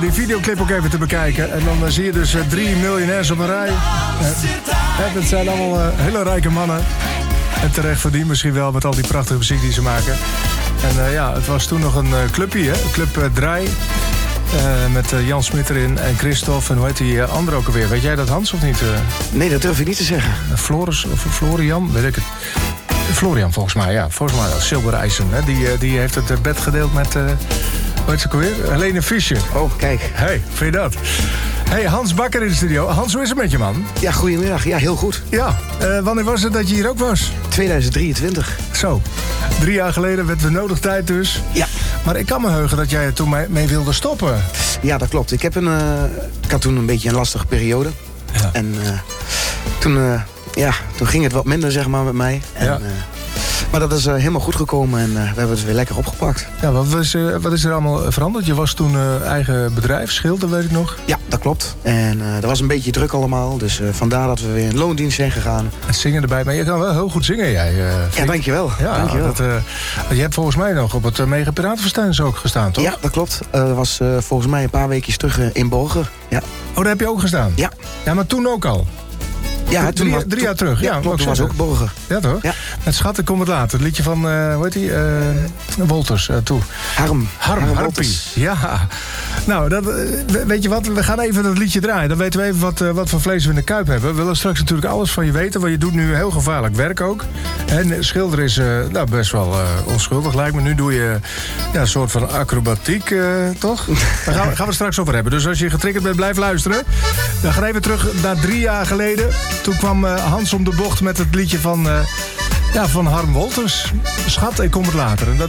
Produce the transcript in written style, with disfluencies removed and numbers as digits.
Die videoclip ook even te bekijken. En dan zie je dus 3 miljonairs op een rij. Het zijn allemaal hele rijke mannen. En terecht verdiend misschien wel met al die prachtige muziek die ze maken. En het was toen nog een clubje, hè? Club Draai. Met Jan Smit erin en Christophe. En hoe heet die andere ook alweer? Weet jij dat, Hans, of niet? Nee, dat durf ik niet te zeggen. Floris of Florian, weet ik het. Florian, volgens mij, ja. Volgens mij, Silbereisen. Hè? Die heeft het bed gedeeld met... hoe heet ze ook alweer? Helene Fischer. Oh, kijk. Hey, vind je dat? Hey, Hans Bakker in de studio. Hans, hoe is het met je, man? Ja, goedemiddag. Ja, heel goed. Ja, wanneer was het dat je hier ook was? 2023. Zo, 3 jaar geleden werd we nodig tijd dus. Ja. Maar ik kan me heugen dat jij er toen mee wilde stoppen. Ja, dat klopt. Ik had toen een beetje een lastige periode. Ja. En toen ging het wat minder, zeg maar, met mij. En, ja. Maar dat is helemaal goed gekomen en we hebben het weer lekker opgepakt. Ja, wat is er allemaal veranderd? Je was toen eigen bedrijf, Schilder, weet ik nog. Ja, dat klopt. En dat was een beetje druk allemaal. Dus vandaar dat we weer in loondienst zijn gegaan. En zingen erbij. Maar je kan wel heel goed zingen, jij. Ja, dankjewel. Ja, dankjewel. Je hebt volgens mij nog op het Mega Piratenfestijn ook gestaan, toch? Ja, dat klopt. Dat was volgens mij een paar weekjes terug in Borger. Ja. Oh, daar heb je ook gestaan? Ja. Ja, maar toen ook al? Ja, toen was 3 jaar terug. Ja, klopt, toen was ook Borger. Ja, toch? Ja. Met Schatten komt het later. Het liedje van, hoe heet die? Wolters, toe. Harmpie. Ja. Nou, weet je wat? We gaan even dat liedje draaien. Dan weten we even wat voor vlees we in de kuip hebben. We willen straks natuurlijk alles van je weten. Want je doet nu heel gevaarlijk werk ook. En schilder is best wel onschuldig, lijkt me. Nu doe je een soort van acrobatiek, toch? Daar gaan we het straks over hebben. Dus als je getriggerd bent, blijf luisteren. Dan gaan we even terug naar 3 jaar geleden. Toen kwam Hans om de bocht met het liedje van Harm Wolters. Schat, ik kom het later. En dat